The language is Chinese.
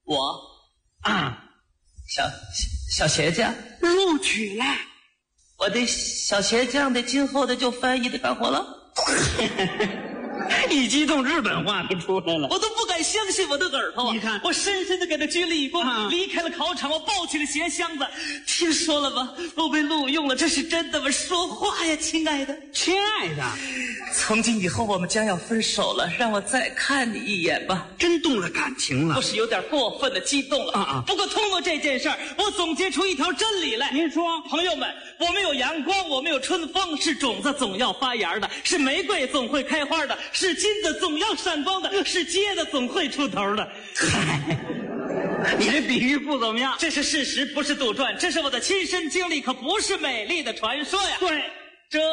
我啊， 小鞋匠录取了。 我的小鞋匠的今后的就翻译的干活了。 一激动，日本话都出来了， 我都不敢相信我的耳朵啊！ 你看， 我深深的给他鞠了一躬，离开了考场，我抱起了鞋箱子。听说了吧？我被录用了，这是真的吗？说话呀，亲爱的， 亲爱的， 从今以后我们将要分手了，让我再看你一眼吧。 真动了感情了， 我是有点过分的激动了不过通过这件事儿，我总结出一条真理来。 您说， 朋友们，我们有阳光，我们有春风，是种子总要发芽的，是玫瑰总会开花的，是金子总要闪光的，是疖子总会出头的。 你这比喻不怎么样， 这是事实，不是杜撰，这是我的亲身经历，可不是美丽的传说呀。 对。